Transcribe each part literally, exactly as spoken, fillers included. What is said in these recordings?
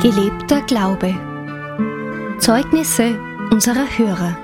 Gelebter Glaube. Zeugnisse unserer Hörer.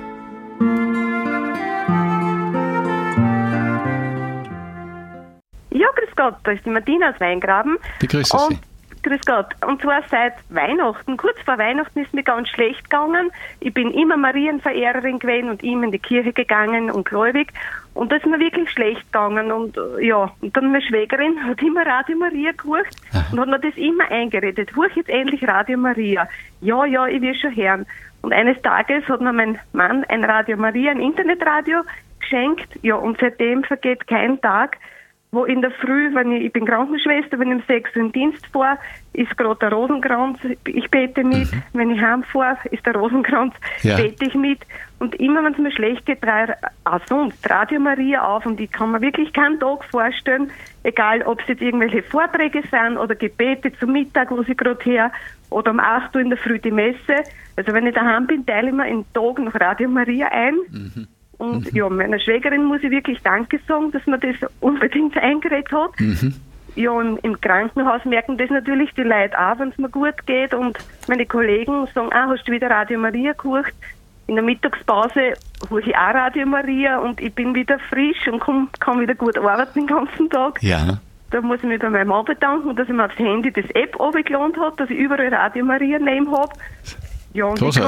Ja, grüß Gott, da ist die Martina aus Weingraben. Begrüße Sie. Und, grüß Gott. Und zwar seit Weihnachten, kurz vor Weihnachten ist mir ganz schlecht gegangen. Ich bin immer Marienverehrerin gewesen und immer in die Kirche gegangen und gläubig. Und da ist mir wirklich schlecht gegangen. Und äh, ja, und dann meine Schwägerin hat immer Radio Maria gehört und hat mir das immer eingeredet. Hör jetzt endlich Radio Maria. Ja, ja, ich will schon hören. Und eines Tages hat mir mein Mann ein Radio Maria, ein Internetradio geschenkt. Ja, und seitdem vergeht kein Tag, wo in der Früh, wenn ich, ich bin Krankenschwester, wenn ich um sechs Uhr im Dienst fahre, ist gerade der Rosenkranz, ich bete mit. Mhm. Wenn ich heimfahre, ist der Rosenkranz, ja. bete ich mit. Und immer, wenn es mir schlecht geht, drehe auch sonst Radio Maria auf. Und ich kann mir wirklich keinen Tag vorstellen, egal ob es jetzt irgendwelche Vorträge sind oder Gebete zum Mittag, wo ich gerade her, oder um acht Uhr in der Früh die Messe. Also wenn ich daheim bin, teile ich mir einen Tag noch Radio Maria ein. Mhm. Und mhm. ja, meiner Schwägerin muss ich wirklich Danke sagen, dass man das unbedingt eingeredet hat. Mhm. Ja, und im Krankenhaus merken das natürlich die Leute auch, wenn es mir gut geht. Und meine Kollegen sagen, ah, hast du wieder Radio Maria gehört? In der Mittagspause hole ich auch Radio Maria und ich bin wieder frisch und komm, kann wieder gut arbeiten den ganzen Tag. Ja. Da muss ich mich bei meinem Mann bedanken, dass ich mir aufs Handy das App runtergeladen hat, dass ich überall Radio Maria neben habe. Ja, und